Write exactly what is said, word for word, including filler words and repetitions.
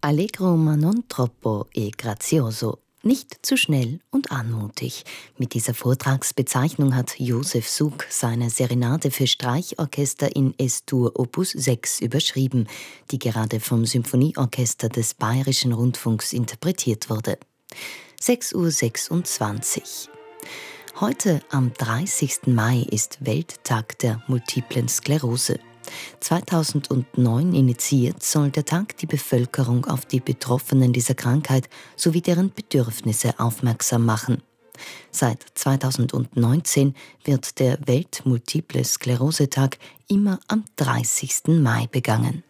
Allegro ma non troppo e grazioso. Nicht zu schnell und anmutig. Mit dieser Vortragsbezeichnung hat Josef Suk seine Serenade für Streichorchester in Es-Dur Opus sechs überschrieben, die gerade vom Symphonieorchester des Bayerischen Rundfunks interpretiert wurde. sechs Uhr sechsundzwanzig. Heute, am dreißigsten Mai, ist Welttag der multiplen Sklerose. zweitausendneun initiiert, soll der Tag die Bevölkerung auf die Betroffenen dieser Krankheit sowie deren Bedürfnisse aufmerksam machen. Seit zweitausendneunzehn wird der Welt-Multiple-Sklerose-Tag immer am dreißigsten Mai begangen.